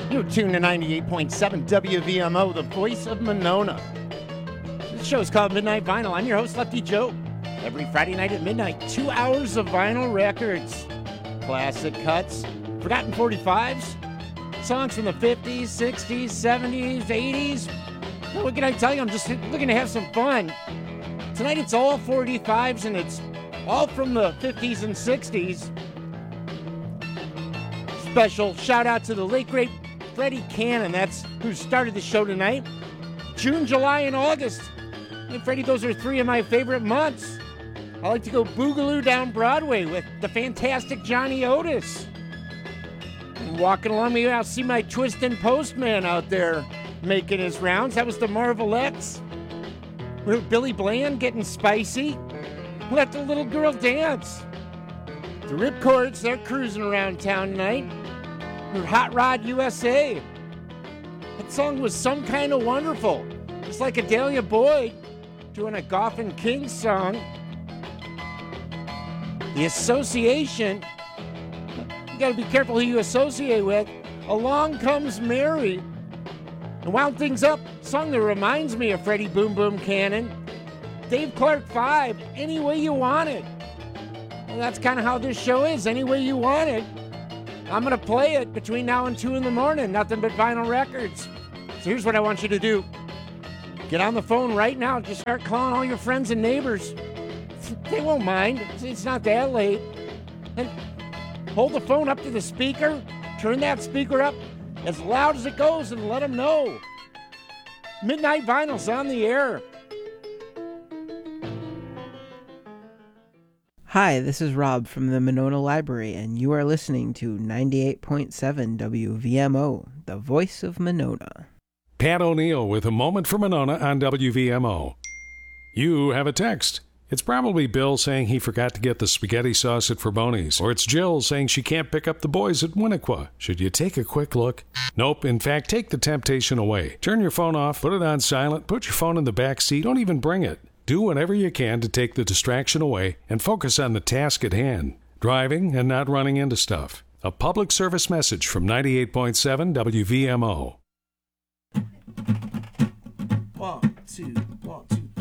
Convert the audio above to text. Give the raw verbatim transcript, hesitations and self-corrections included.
You're tuned to ninety-eight point seven W V M O, the voice of Monona. This show is called Midnight Vinyl. I'm your host, Lefty Joe. Every Friday night at midnight, two hours of vinyl records. Classic cuts, forgotten forty-fives, songs from the fifties, sixties, seventies, eighties. Well, what can I tell you? I'm just looking to have some fun. Tonight it's all forty-fives and it's all from the fifties and sixties. Special shout out to the late great Freddie Cannon. That's who started the show tonight. June, July, and August. And Freddie, those are three of my favorite months. I like to go boogaloo down Broadway with the fantastic Johnny Otis. And walking along me, I'll see my Twistin' Postman out there making his rounds. That was the Marvelettes. With Billy Bland getting spicy. Let the little girl dance. The Ripcords, they're cruising around town tonight. With Hot Rod U S A. That song was Some Kind of Wonderful. It's like Adelia Boyd doing a Goffin King song. The Association. You gotta be careful who you associate with. Along Comes Mary. And wound things up, song that reminds me of Freddie Boom Boom Cannon. Dave Clark five, Any Way You Want It. Well, that's kind of how this show is, any way you want it. I'm going to play it between now and two in the morning, nothing but vinyl records. So here's what I want you to do. Get on the phone right now, just start calling all your friends and neighbors. They won't mind, it's not that late. And hold the phone up to the speaker, turn that speaker up as loud as it goes and let them know. Midnight Vinyl's on the air. Hi, this is Rob from the Monona Library, and you are listening to ninety-eight point seven W V M O, the voice of Monona. Pat O'Neill with A Moment for Monona on W V M O. You have a text. It's probably Bill saying he forgot to get the spaghetti sauce at Fraboni's, or it's Jill saying she can't pick up the boys at Winnequa. Should you take a quick look? Nope. In fact, take the temptation away. Turn your phone off, put it on silent, put your phone in the back seat, don't even bring it. Do whatever you can to take the distraction away and focus on the task at hand, driving and not running into stuff. A public service message from ninety-eight point seven W V M O.